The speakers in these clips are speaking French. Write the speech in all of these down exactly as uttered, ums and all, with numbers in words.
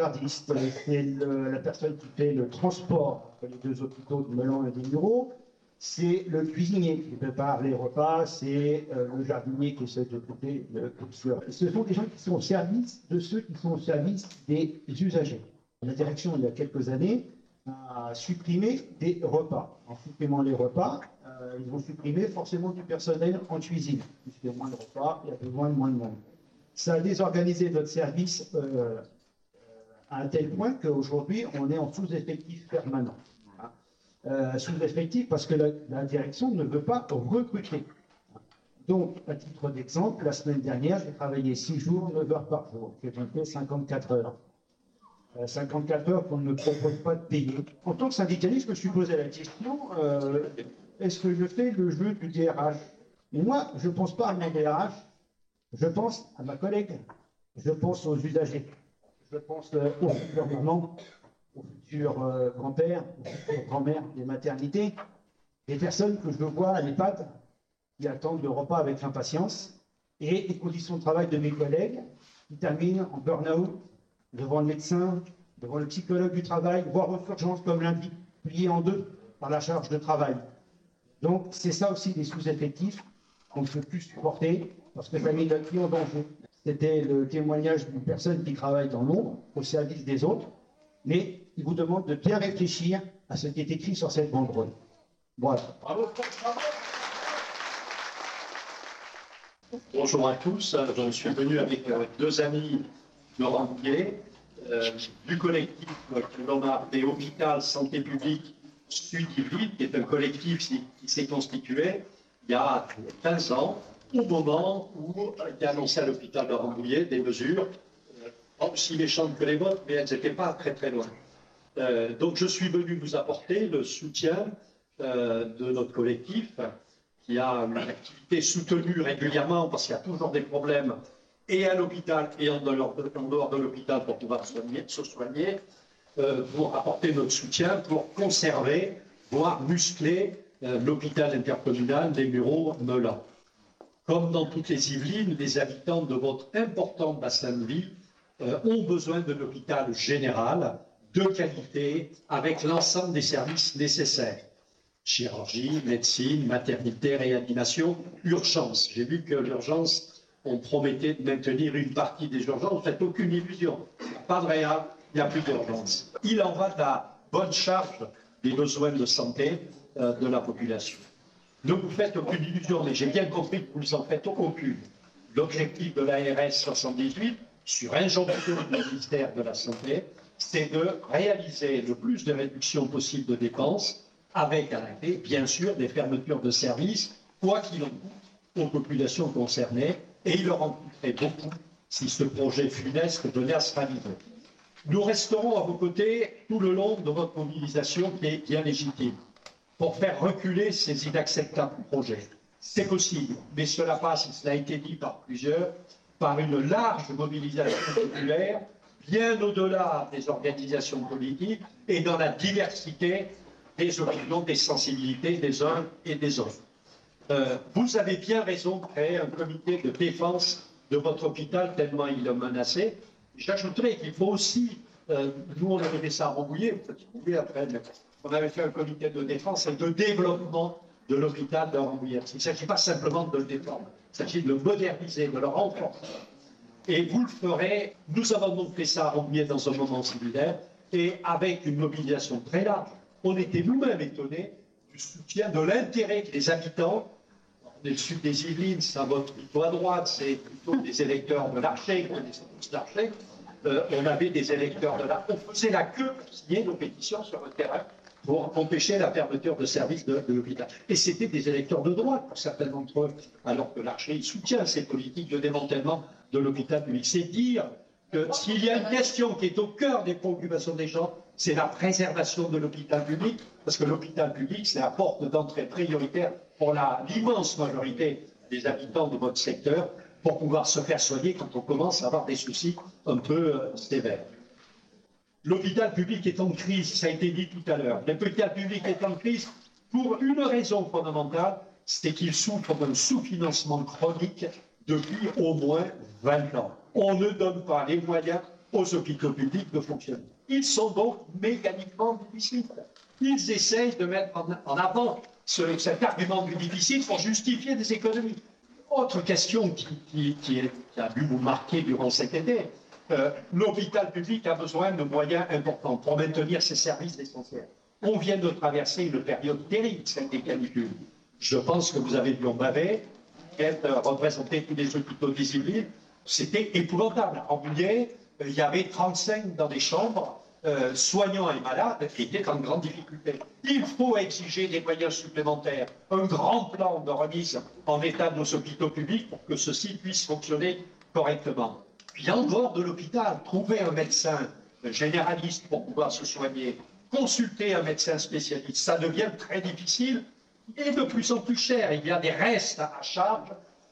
gardiste, c'est le- la personne qui fait le transport entre les deux hôpitaux de Melan et des Mureaux, c'est le cuisinier qui prépare les repas, c'est euh, le jardinier qui essaie de couper le coupe-fleur. Ce sont des gens qui sont au service de ceux qui sont au service des usagers. La direction, il y a quelques années, a supprimé des repas. En supprimant les repas, euh, ils vont supprimer forcément du personnel en cuisine. Puisqu'il y a moins de repas, il y a besoin de moins de monde. Ça a désorganisé notre service euh, à un tel point qu'aujourd'hui, on est en sous-effectif permanent. Euh, sous-effectif parce que la, la direction ne veut pas recruter. Donc, à titre d'exemple, la semaine dernière, j'ai travaillé six jours, neuf heures par jour. J'ai fait cinquante-quatre heures. Euh, cinquante-quatre heures qu'on ne me propose pas de payer. En tant que syndicaliste, je me suis posé la question, euh, est-ce que je fais le jeu du D R H? Et moi, je ne pense pas à mon D R H, je pense à ma collègue, je pense aux usagers, je pense euh, aux futurs mamans, aux futurs euh, grands-pères, aux futures grand-mères des maternités, des personnes que je vois à l'EHPAD qui attendent le repas avec impatience, et les conditions de travail de mes collègues qui terminent en burn-out devant le médecin, devant le psychologue du travail, voire aux urgences comme lundi, pliés en deux par la charge de travail. Donc c'est ça aussi des sous-effectifs qu'on ne peut plus supporter parce que ça met notre vie en danger. C'était le témoignage d'une personne qui travaille dans l'ombre, au service des autres, mais il vous demande de bien réfléchir à ce qui est écrit sur cette banderole. Voilà. Bravo. Bonjour à tous, je suis venu avec deux amis de Rambouillet, euh, du collectif que l'on a appelé Hôpital Santé Publique Sud-Yvelines, qui est un collectif qui s'est constitué il y a quinze ans, au moment où il a annoncé à l'hôpital de Rambouillet des mesures, euh, pas aussi méchantes que les vôtres, mais elles n'étaient pas très très loin. Euh, donc je suis venu vous apporter le soutien euh, de notre collectif, qui a une activité soutenue régulièrement, parce qu'il y a toujours des problèmes, et à l'hôpital et en dehors de l'hôpital pour pouvoir soigner, se soigner, euh, pour apporter notre soutien, pour conserver, voire muscler euh, l'hôpital intercommunal des Mureaux-Melan. Comme dans toutes les Yvelines, les habitants de votre important bassin de vie euh, ont besoin d'un hôpital général, de qualité, avec l'ensemble des services nécessaires. Chirurgie, médecine, maternité, réanimation, urgence. J'ai vu que l'urgence, on promettait de maintenir une partie des urgences. Ne faites aucune illusion. Il n'y a pas de réa, il n'y a plus d'urgence. Il en va de la bonne charge des besoins de santé euh, de la population. Ne vous faites aucune illusion, mais j'ai bien compris que vous ne en faites aucune. L'objectif de l'A R S soixante-dix-huit, sur injonction du ministère de la Santé, c'est de réaliser le plus de réductions possible de dépenses, avec à la clé, bien sûr, des fermetures de services, quoi qu'il en coûte aux populations concernées, et il leur en coûterait beaucoup si ce projet funeste venait à se réaliser. Nous resterons à vos côtés tout le long de votre mobilisation qui est bien légitime, pour faire reculer ces inacceptables projets. C'est possible, mais cela passe, et cela a été dit par plusieurs, par une large mobilisation populaire, bien au-delà des organisations politiques et dans la diversité des opinions, des sensibilités des uns et des autres. Euh, vous avez bien raison de créer un comité de défense de votre hôpital tellement il est menacé. J'ajouterais qu'il faut aussi, euh, nous on avait fait ça à Rambouillet, peut-être vous après, mais on avait fait un comité de défense et de développement de l'hôpital de Rambouillet. Il ne s'agit pas simplement de le défendre, il s'agit de le moderniser, de le renforcer. Et vous le ferez, nous avons donc fait ça à Rambouillet dans un moment similaire, et avec une mobilisation très large. On était nous-mêmes étonnés du soutien, de l'intérêt que les habitants, on est le sud des Yvelines, ça vote plutôt à droite, c'est plutôt des électeurs de l'Archet, vous connaissez tous l'Archet, euh, on avait des électeurs de l'Archet, on faisait la queue pour signer nos pétitions sur le terrain pour empêcher la fermeture de services de, de l'hôpital. Et c'était des électeurs de droite, pour certains d'entre eux, alors que l'Archet soutient ces politiques de démantèlement de l'hôpital public. C'est dire que s'il y a une question qui est au cœur des préoccupations des gens, c'est la préservation de l'hôpital public, parce que l'hôpital public, c'est la porte d'entrée prioritaire pour l'immense majorité des habitants de votre secteur, pour pouvoir se faire soigner quand on commence à avoir des soucis un peu euh, sévères. L'hôpital public est en crise, ça a été dit tout à l'heure. L'hôpital public est en crise pour une raison fondamentale, c'est qu'il souffre d'un sous-financement chronique depuis au moins vingt ans. On ne donne pas les moyens aux hôpitaux publics de fonctionner. Ils sont donc mécaniquement difficiles. Ils essayent de mettre en, en avant ce, cet argument du déficit pour justifier des économies. Autre question qui, qui, qui, est, qui a dû vous marquer durant cet été, euh, l'hôpital public a besoin de moyens importants pour maintenir ses services essentiels. On vient de traverser une période terrible, celle des canicules. Je pense que vous avez vu en Bavet, représenter tous les hôpitaux des îles, c'était épouvantable. En Bouillet, il y avait trente-cinq dans des chambres, euh, soignants et malades qui étaient en grande difficulté. Il faut exiger des moyens supplémentaires, un grand plan de remise en état de nos hôpitaux publics pour que ceux-ci puissent fonctionner correctement. Puis en dehors de l'hôpital, trouver un médecin généraliste pour pouvoir se soigner, consulter un médecin spécialiste, ça devient très difficile et de plus en plus cher. Il y a des restes à charge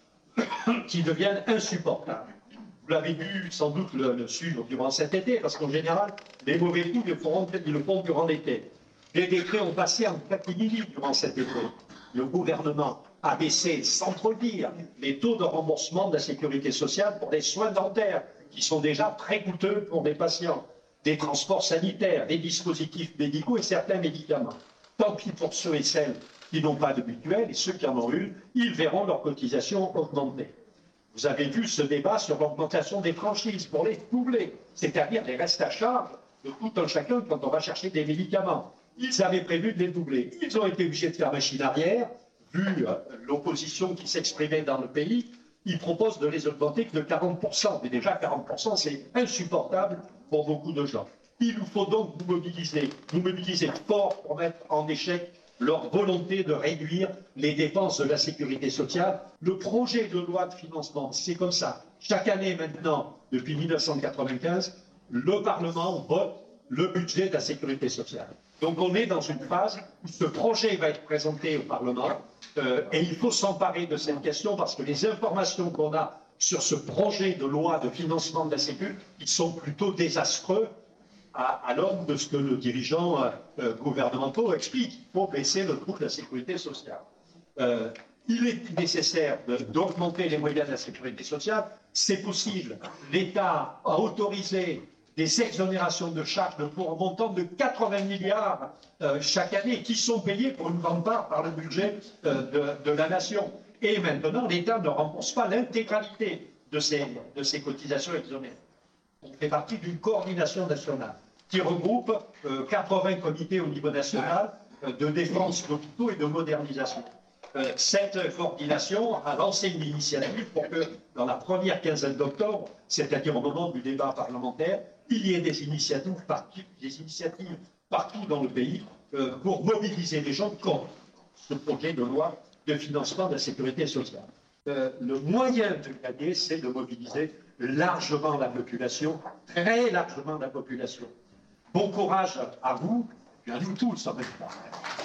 qui deviennent insupportables. Vous l'avez vu sans doute le, le suivre durant cet été, parce qu'en général, les mauvais coups, ils le font, ils le font durant l'été. Les décrets ont passé en catimini durant cet été. Le gouvernement a baissé, sans trop le dire, les taux de remboursement de la sécurité sociale pour les soins dentaires, qui sont déjà très coûteux pour les patients, des transports sanitaires, des dispositifs médicaux et certains médicaments. Tant pis pour ceux et celles qui n'ont pas de mutuelle, et ceux qui en ont une, ils verront leur cotisation augmenter. Vous avez vu ce débat sur l'augmentation des franchises pour les doubler, c'est-à-dire les restes à charge de tout un chacun quand on va chercher des médicaments. Ils avaient prévu de les doubler. Ils ont été obligés de faire machine arrière, vu euh, l'opposition qui s'exprimait dans le pays. Ils proposent de les augmenter que de quarante pour cent. Mais déjà, quarante pour cent, c'est insupportable pour beaucoup de gens. Il nous faut donc nous mobiliser, nous mobiliser fort pour mettre en échec leur volonté de réduire les dépenses de la sécurité sociale. Le projet de loi de financement, c'est comme ça. Chaque année maintenant, depuis mille neuf cent quatre-vingt-quinze, le Parlement vote le budget de la sécurité sociale. Donc on est dans une phase où ce projet va être présenté au Parlement euh, et il faut s'emparer de cette question parce que les informations qu'on a sur ce projet de loi de financement de la sécurité, ils sont plutôt désastreux à, à l'aune de ce que nos dirigeants euh, gouvernementaux expliquent. Il faut baisser le coût de la sécurité sociale. Euh, il est nécessaire d'augmenter les moyens de la sécurité sociale. C'est possible. L'État a autorisé des exonérations de charges pour un montant de quatre-vingts milliards euh, chaque année, qui sont payés pour une grande part par le budget euh, de, de la nation. Et maintenant, l'État ne rembourse pas l'intégralité de ces, de ces cotisations exonérées. On fait partie d'une coordination nationale qui regroupe euh, quatre-vingts comités au niveau national euh, de défense d'hôpitaux et de modernisation. Euh, cette coordination a lancé une initiative pour que, dans la première quinzaine d'octobre, c'est-à-dire au moment du débat parlementaire, il y ait des initiatives partout, des initiatives partout dans le pays euh, pour mobiliser les gens contre ce projet de loi de financement de la sécurité sociale. Euh, le moyen de gagner, c'est de mobiliser largement la population, très largement la population. Bon courage à vous, et à nous tous en même temps.